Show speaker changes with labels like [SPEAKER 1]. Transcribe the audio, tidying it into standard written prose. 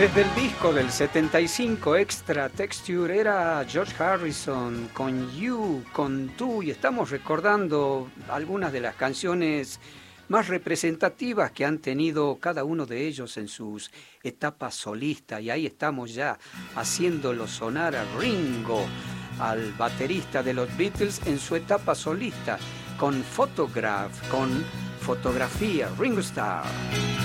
[SPEAKER 1] Desde el disco del 75 Extra Texture era George Harrison con You, con Tú, y estamos recordando algunas de las canciones más representativas que han tenido cada uno de ellos en sus etapas solistas, y ahí estamos ya haciéndolo sonar a Ringo, al baterista de los Beatles en su etapa solista, con Photograph, con Fotografía, Ringo Starr.